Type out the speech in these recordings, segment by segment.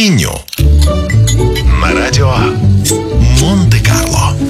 Киноменю. На радио Монте-Карло.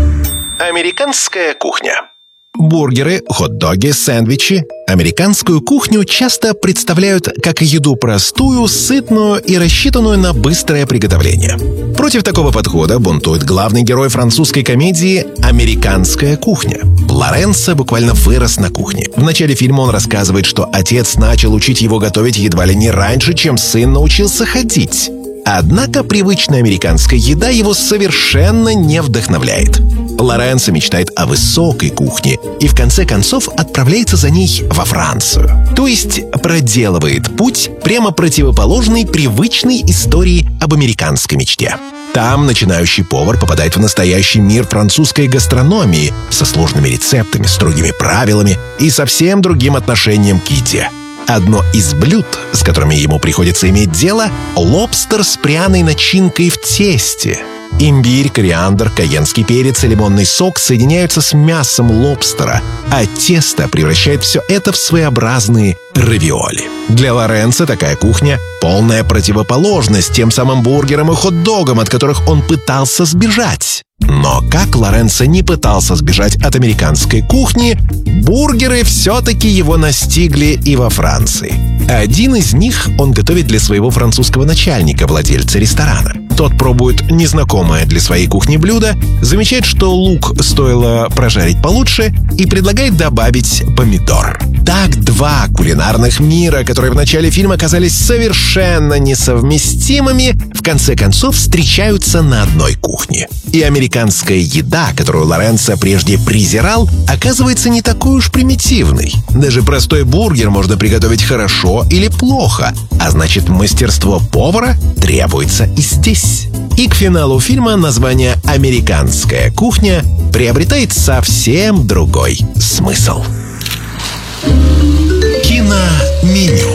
Американская кухня. Бургеры, хот-доги, сэндвичи. Американскую кухню часто представляют как еду простую, сытную и рассчитанную на быстрое приготовление. Против такого подхода бунтует главный герой французской комедии «Американская кухня». Лоренцо буквально вырос на кухне. В начале фильма он рассказывает, что отец начал учить его готовить едва ли не раньше, чем сын научился ходить. Однако привычная американская еда его совершенно не вдохновляет. Лоренцо мечтает о высокой кухне и в конце концов отправляется за ней во Францию. То есть проделывает путь, прямо противоположный привычной истории об американской мечте. Там начинающий повар попадает в настоящий мир французской гастрономии со сложными рецептами, строгими правилами и совсем другим отношением к еде. Одно из блюд, с которыми ему приходится иметь дело — лобстер с пряной начинкой в тесте. Имбирь, кориандр, кайенский перец и лимонный сок соединяются с мясом лобстера, а тесто превращает все это в своеобразные равиоли. Для Лоренцо такая кухня — полная противоположность тем самым бургерам и хот-догам, от которых он пытался сбежать. Но как Лоренцо не пытался сбежать от американской кухни, бургеры все-таки его настигли и во Франции. Один из них он готовит для своего французского начальника, владельца ресторана. Тот пробует незнакомое для своей кухни блюдо, замечает, что лук стоило прожарить получше и предлагает добавить помидор. Так два кулинарных мира, которые в начале фильма казались совершенно несовместимыми, в конце концов встречаются на одной кухне. И американская еда, которую Лоренцо прежде презирал, оказывается не такой уж примитивной. Даже простой бургер можно приготовить хорошо или плохо, а значит, мастерство повара требуется и здесь. И к финалу фильма название «Американская кухня» приобретает совсем другой смысл. Киноменю.